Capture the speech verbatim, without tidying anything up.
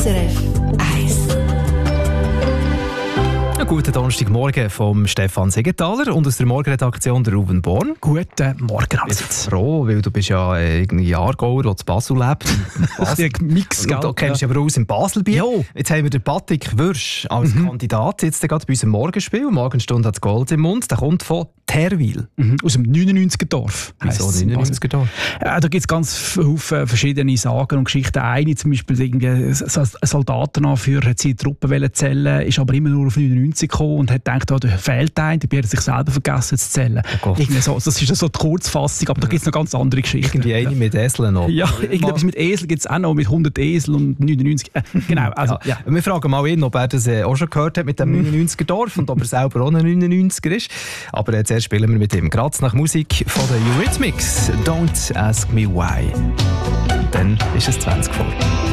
S R F eins. Einen guten Donnerstagmorgen vom Stefan Siegenthaler und aus der Morgenredaktion der Ruben Born. Guten Morgen. Ich bin froh, weil du bist ja äh, irgendwie Jahrgauer, der zu Basel lebt. Basel. Mix, und du kennst dich aber aus im Baselbiet. Jo. Jetzt haben wir den Patrick Würsch als mhm. Kandidat jetzt gerade bei unserem Morgenspiel. Morgenstunde hat Gold im Mund. Der kommt von Terwil. Mhm. Aus dem neunundneunziger Dorf. Wieso neunundneunziger Dorf? Ja, da gibt es ganz viele verschiedene Sagen und Geschichten. Eine zum Beispiel, ein Soldatenanführer hat seine Truppen zählen, ist aber immer nur auf neunundneunzig gekommen und hat gedacht, oh, da fehlt ein, dabei hat er sich selber vergessen zu zählen. Oh so, das ist so die Kurzfassung, aber da gibt es noch ganz andere Geschichten. Irgendwie eine mit Eseln noch. Ja, irgendetwas mit Esel gibt es auch noch, mit hundert Esel und neunundneunzig. Äh, genau, also, ja. Ja. Wir fragen mal ihn, ob er das äh, auch schon gehört hat mit dem neunundneunziger Dorf und ob er selber auch ein neunundneunziger ist. Aber äh, zuerst spielen wir mit ihm. Gerade nach Musik von den Eurythmics. Don't ask me why. Dann ist es zwanzig vor.